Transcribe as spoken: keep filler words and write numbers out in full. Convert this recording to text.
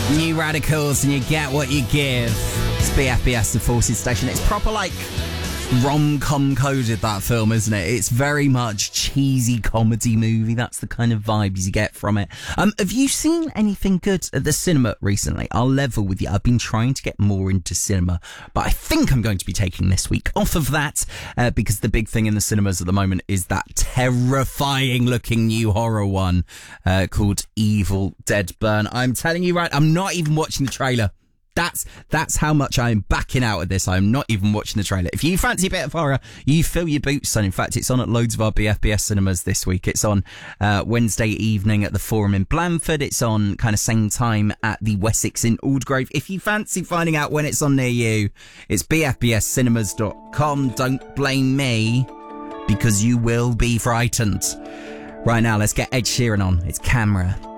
New Radicals, and you get what you give. It's B F B S, the Forces Station. It's proper like rom-com coded, that film, isn't it? It's very much cheesy comedy movie. That's the kind of vibes you get from it. Um, have you seen anything good at the cinema recently? I'll level with you. I've been trying to get more into cinema, but I think I'm going to be taking this week off of that uh, because the big thing in the cinemas at the moment is that terrifying looking new horror one uh, called Evil Dead Burn. I'm telling you, right, I'm not even watching the trailer. That's that's how much I'm backing out of this. I'm not even watching the trailer. If you fancy a bit of horror, you fill your boots, son. In fact, it's on at loads of our B F B S cinemas this week. It's on uh, Wednesday evening at the Forum in Blandford. It's on kind of same time at the Wessex in Aldgrove. If you fancy finding out when it's on near you, it's b f b s cinemas dot com. Don't blame me, because you will be frightened. Right now, let's get Ed Sheeran on. It's Camera.